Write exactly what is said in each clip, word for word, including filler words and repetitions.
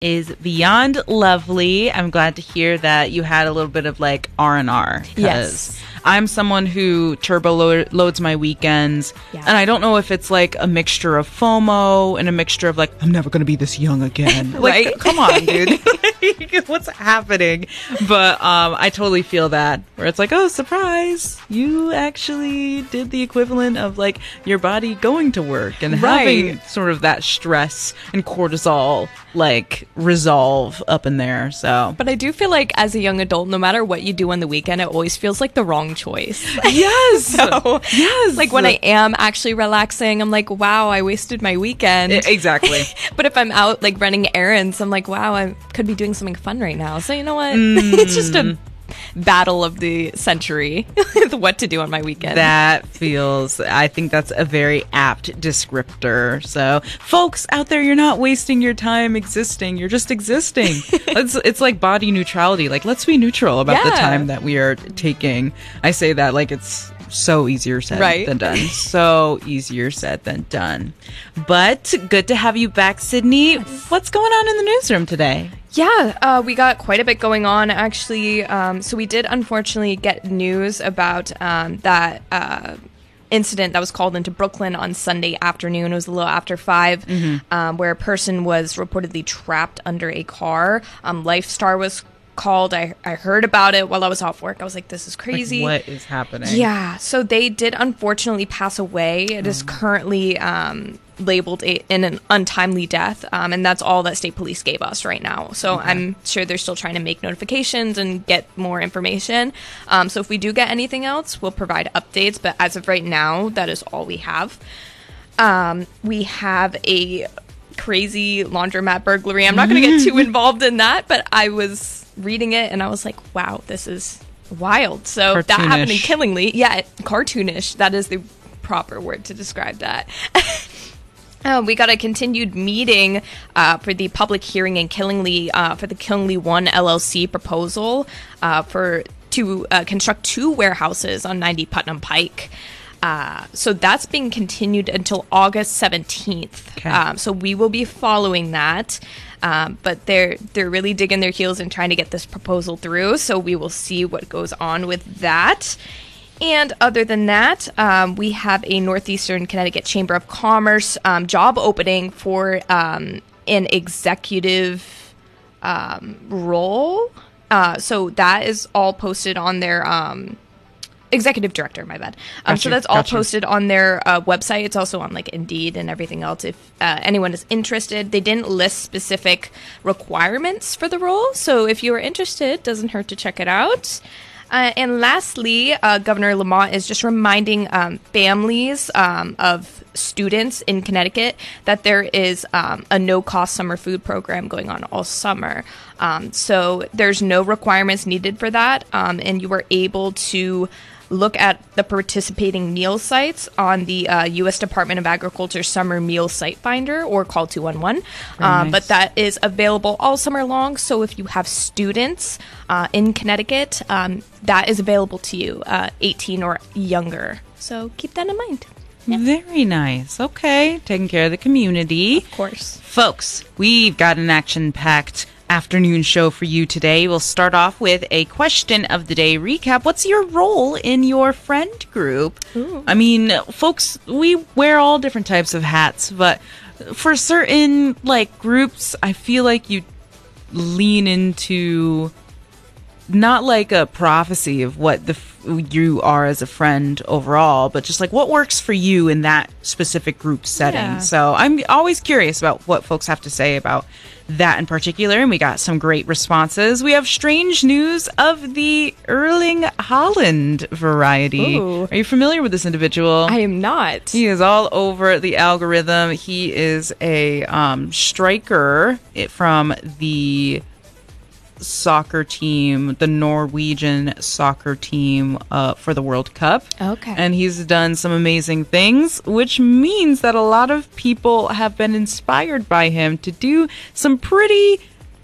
is beyond lovely. I'm glad to hear that you had a little bit of like R and R. Yes. I'm someone who turbo lo- loads my weekends, yeah. and I don't know if it's like a mixture of FOMO and a mixture of like, I'm never going to be this young again. Like, right? Come on, dude. What's happening? But um, I totally feel that, where it's like, oh, surprise, you actually did the equivalent of like your body going to work and right. having sort of that stress and cortisol like resolve up in there. So, but I do feel like as a young adult, no matter what you do on the weekend, it always feels like the wrong choice. Yes. So, yes. Like when I am actually relaxing, I'm like, wow, I wasted my weekend. I- exactly. But if I'm out like running errands, I'm like, wow, I could be doing something fun right now. So you know what? Mm. It's just a battle of the century with what to do on my weekend. That feels, I think that's a very apt descriptor. So folks out there, you're not wasting your time existing. You're just existing. it's, it's like body neutrality. Like, let's be neutral about yeah. the time that we are taking. I say that like it's so easier said right? than done. So easier said than done. But good to have you back, Sydney. Yes. What's going on in the newsroom today? Yeah, uh, we got quite a bit going on, actually. Um, so we did, unfortunately, get news about um, that uh, incident that was called into Brooklyn on Sunday afternoon. It was a little after five, mm-hmm. um, where a person was reportedly trapped under a car. Um, Lifestar was called. I, I heard about it while I was off work. I was like, this is crazy. Like, what is happening? Yeah, so they did, unfortunately, pass away. It oh. is currently Um, labeled a, in an untimely death, um, and that's all that state police gave us right now. So okay. I'm sure they're still trying to make notifications and get more information. Um, so if we do get anything else, we'll provide updates, but as of right now, that is all we have. Um, we have a crazy laundromat burglary. I'm not going to get too involved in that, but I was reading it and I was like, wow, this is wild. So cartoonish. That happened in Killingly. Yeah, cartoonish. That is the proper word to describe that. Uh, we got a continued meeting uh, for the public hearing in Killingly uh, for the Killingly One L L C proposal uh, for to uh, construct two warehouses on ninety Putnam Pike. Uh, so that's being continued until August seventeenth. Okay. Um, so we will be following that. Um, but they're they're really digging their heels and trying to get this proposal through. So we will see what goes on with that. And other than that, um, we have a Northeastern Connecticut Chamber of Commerce um, job opening for um, an executive um, role. Uh, so that is all posted on their um, executive director, my bad. Um, gotcha, so that's all gotcha. posted on their uh, website. It's also on like Indeed and everything else. If uh, anyone is interested, they didn't list specific requirements for the role. So if you are interested, doesn't hurt to check it out. Uh, and lastly, uh, Governor Lamont is just reminding um, families um, of students in Connecticut that there is um, a no-cost summer food program going on all summer. Um, so there's no requirements needed for that, um, and you are able to look at the participating meal sites on the uh, U S Department of Agriculture Summer Meal Site Finder or call two one one. Um, nice. But that is available all summer long. So if you have students uh, in Connecticut, um, that is available to you, uh, eighteen or younger. So keep that in mind. Yeah. Very nice. Okay. Taking care of the community. Of course. Folks, we've got an action-packed afternoon show for you today. We'll start off with a question of the day recap. What's your role in your friend group? Ooh. I mean, folks, we wear all different types of hats, but for certain like groups, I feel like you lean into not like a prophecy of what the you are as a friend overall, but just like what works for you in that specific group setting. Yeah. So I'm always curious about what folks have to say about that in particular, and we got some great responses. We have strange news of the Erling Haaland variety. Ooh. Are you familiar with this individual? I am not. He is all over the algorithm. He is a um, striker from the soccer team, the Norwegian soccer team uh, for the World Cup. Okay. And he's done some amazing things, which means that a lot of people have been inspired by him to do some pretty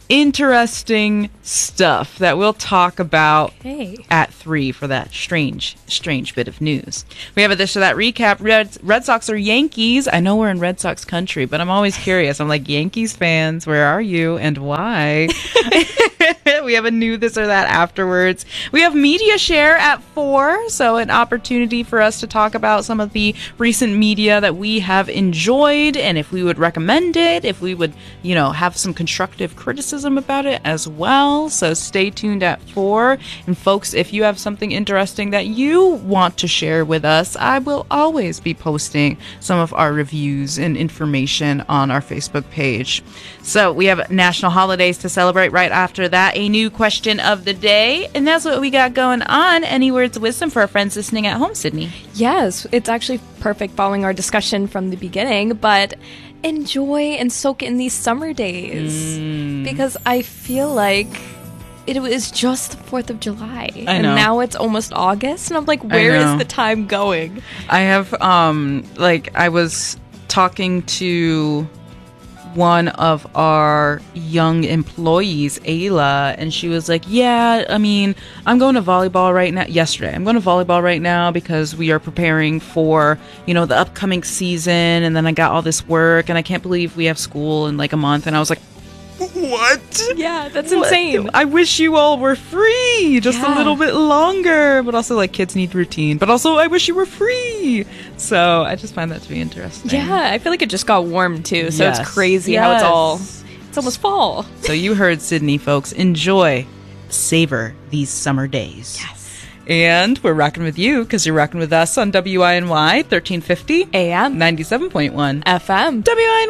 interesting stuff that we'll talk about Hey. at three for that strange, strange bit of news. We have a this or that recap. Red, Red Sox or Yankees? I know we're in Red Sox country, but I'm always curious. I'm like, Yankees fans, where are you and why? We have a new this or that afterwards. We have media share at four, so an opportunity for us to talk about some of the recent media that we have enjoyed and if we would recommend it, if we would, you know, have some constructive criticism about it as well. So stay tuned at four. And folks, if you have something interesting that you want to share with us, I will always be posting some of our reviews and information on our Facebook page. So we have national holidays to celebrate right after that. A new question of the day. And that's what we got going on. Any words of wisdom for our friends listening at home, Sydney? Yes, it's actually perfect following our discussion from the beginning, but enjoy and soak in these summer days Mm. because I feel like it was just the fourth of July I and know. now it's almost August and I'm like, where know. is the time going? I have, um, like, I was talking to one of our young employees, Ayla, and she was like, yeah, I mean, I'm going to volleyball right now. Yesterday, I'm going to volleyball right now because we are preparing for, you know, the upcoming season. And then I got all this work and I can't believe we have school in like a month. And I was like, what? Yeah, that's What? insane. I wish you all were free just a Yeah. little bit longer, but also like kids need routine, but also I wish you were free. So I just find that to be interesting. Yeah, I feel like it just got warm too, so Yes. it's crazy how it's all, Yes. it's almost fall. So you heard Sydney, folks. Enjoy, savor these summer days. Yes. And we're rocking with you because you're rocking with us on W I N Y thirteen fifty A M ninety-seven point one F M W I N Y.